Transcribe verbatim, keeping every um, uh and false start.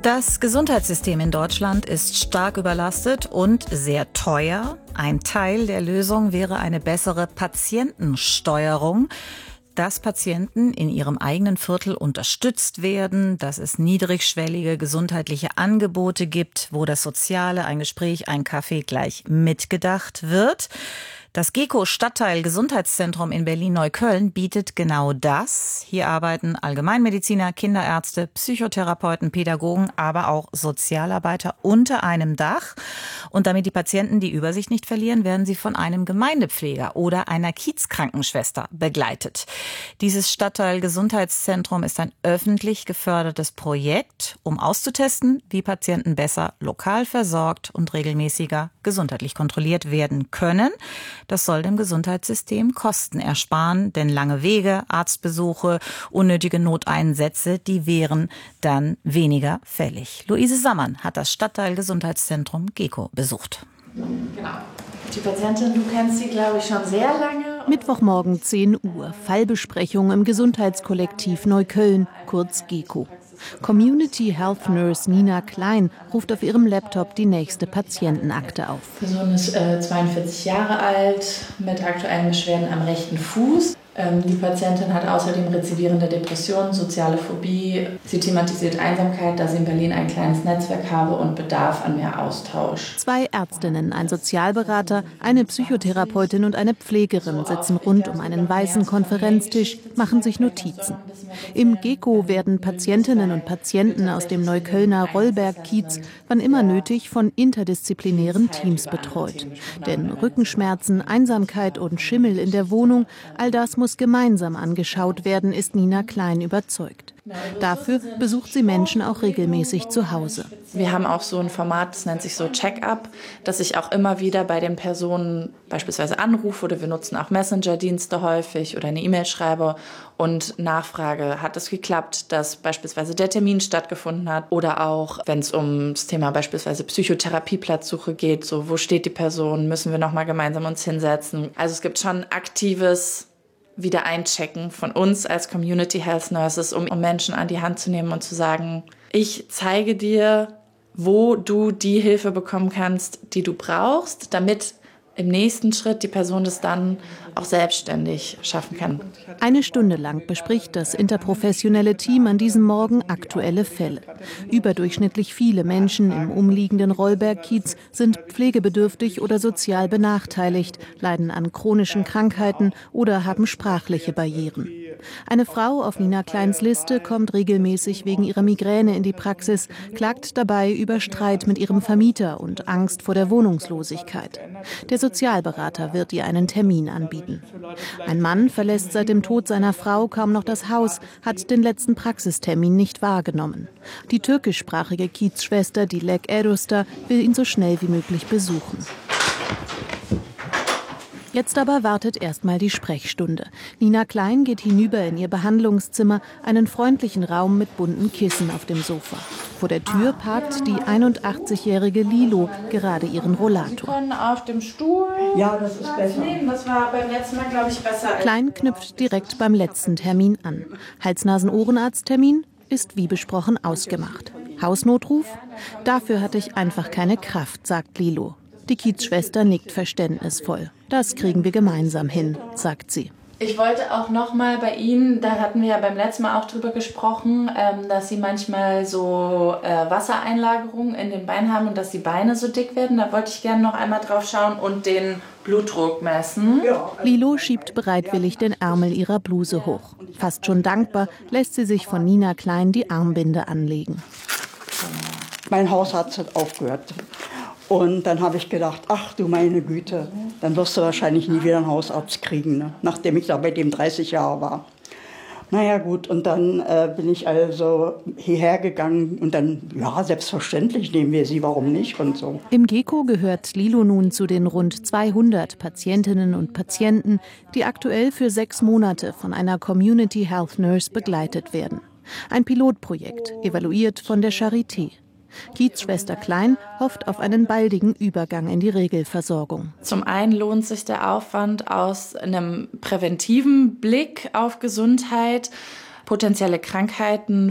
Das Gesundheitssystem in Deutschland ist stark überlastet und sehr teuer. Ein Teil der Lösung wäre eine bessere Patientensteuerung, dass Patienten in ihrem eigenen Viertel unterstützt werden, dass es niedrigschwellige gesundheitliche Angebote gibt, wo das Soziale, ein Gespräch, ein Kaffee gleich mitgedacht wird. Das GECO Stadtteil Gesundheitszentrum in Berlin-Neukölln bietet genau das. Hier arbeiten Allgemeinmediziner, Kinderärzte, Psychotherapeuten, Pädagogen, aber auch Sozialarbeiter unter einem Dach. Und damit die Patienten die Übersicht nicht verlieren, werden sie von einem Gemeindepfleger oder einer Kiezkrankenschwester begleitet. Dieses Stadtteil Gesundheitszentrum ist ein öffentlich gefördertes Projekt, um auszutesten, wie Patienten besser lokal versorgt und regelmäßiger gesundheitlich kontrolliert werden können. Das soll dem Gesundheitssystem Kosten ersparen, denn lange Wege, Arztbesuche, unnötige Noteinsätze, die wären dann weniger fällig. Luise Sammann hat das Stadtteil Gesundheitszentrum GECO besucht. Genau. Die Patientin, du kennst sie, glaube ich, schon sehr lange. Mittwochmorgen zehn Uhr, Fallbesprechung im Gesundheitskollektiv Neukölln, kurz GECO. Community Health Nurse Nina Klein ruft auf ihrem Laptop die nächste Patientenakte auf. Die Person ist äh, zweiundvierzig Jahre alt, mit aktuellen Beschwerden am rechten Fuß. Ähm, die Patientin hat außerdem rezidivierende Depressionen, soziale Phobie. Sie thematisiert Einsamkeit, da sie in Berlin ein kleines Netzwerk habe und Bedarf an mehr Austausch. Zwei Ärztinnen, ein Sozialberater, eine Psychotherapeutin und eine Pflegerin sitzen rund um einen weißen Konferenztisch, machen sich Notizen. Im GECO werden Patientinnen und Patienten aus dem Neuköllner Rollberg-Kiez wann immer nötig von interdisziplinären Teams betreut. Denn Rückenschmerzen, Einsamkeit und Schimmel in der Wohnung, all das muss gemeinsam angeschaut werden, ist Nina Klein überzeugt. Dafür besucht sie Menschen auch regelmäßig zu Hause. Wir haben auch so ein Format, das nennt sich so Check-up, dass ich auch immer wieder bei den Personen beispielsweise anrufe oder wir nutzen auch Messenger-Dienste häufig oder eine E-Mail schreibe und nachfrage, hat es geklappt, dass beispielsweise der Termin stattgefunden hat oder auch, wenn es um das Thema beispielsweise Psychotherapieplatzsuche geht, so wo steht die Person, müssen wir nochmal gemeinsam uns hinsetzen. Also es gibt schon aktives wieder einchecken von uns als Community Health Nurses, um, um Menschen an die Hand zu nehmen und zu sagen, ich zeige dir, wo du die Hilfe bekommen kannst, die du brauchst, damit im nächsten Schritt die Person das dann auch selbstständig schaffen kann. Eine Stunde lang bespricht das interprofessionelle Team an diesem Morgen aktuelle Fälle. Überdurchschnittlich viele Menschen im umliegenden Rollberg-Kiez sind pflegebedürftig oder sozial benachteiligt, leiden an chronischen Krankheiten oder haben sprachliche Barrieren. Eine Frau auf Nina Kleins Liste kommt regelmäßig wegen ihrer Migräne in die Praxis, klagt dabei über Streit mit ihrem Vermieter und Angst vor der Wohnungslosigkeit. Der Sozialberater wird ihr einen Termin anbieten. Ein Mann verlässt seit dem Tod seiner Frau kaum noch das Haus, hat den letzten Praxistermin nicht wahrgenommen. Die türkischsprachige Kiezschwester Dilek Erdoster will ihn so schnell wie möglich besuchen. Jetzt aber wartet erstmal die Sprechstunde. Nina Klein geht hinüber in ihr Behandlungszimmer, einen freundlichen Raum mit bunten Kissen auf dem Sofa. Vor der Tür parkt die einundachtzigjährige Lilo gerade ihren Rollator. Sie können auf dem Stuhl. Ja, das ist besser. Das war beim letzten Mal, glaube ich, besser. Klein knüpft direkt beim letzten Termin an. Hals-Nasen-Ohrenarzttermin ist wie besprochen ausgemacht. Hausnotruf? Dafür hatte ich einfach keine Kraft, sagt Lilo. Die Kiezschwester nickt verständnisvoll. Das kriegen wir gemeinsam hin, sagt sie. Ich wollte auch noch mal bei Ihnen, da hatten wir ja beim letzten Mal auch drüber gesprochen, ähm, dass Sie manchmal so äh, Wassereinlagerungen in den Beinen haben und dass die Beine so dick werden. Da wollte ich gerne noch einmal drauf schauen und den Blutdruck messen. Lilo schiebt bereitwillig den Ärmel ihrer Bluse hoch. Fast schon dankbar lässt sie sich von Nina Klein die Armbinde anlegen. Mein Hausarzt hat aufgehört. Und dann habe ich gedacht, ach du meine Güte, dann wirst du wahrscheinlich nie wieder einen Hausarzt kriegen, ne? Nachdem ich da bei dem dreißig Jahre war. Naja gut, und dann äh, bin ich also hierher gegangen und dann, ja, selbstverständlich nehmen wir sie, warum nicht und so. Im GECO gehört Lilo nun zu den rund zweihundert Patientinnen und Patienten, die aktuell für sechs Monate von einer Community Health Nurse begleitet werden. Ein Pilotprojekt, evaluiert von der Charité. Kiezschwester Klein hofft auf einen baldigen Übergang in die Regelversorgung. Zum einen lohnt sich der Aufwand aus einem präventiven Blick auf Gesundheit, potenzielle Krankheiten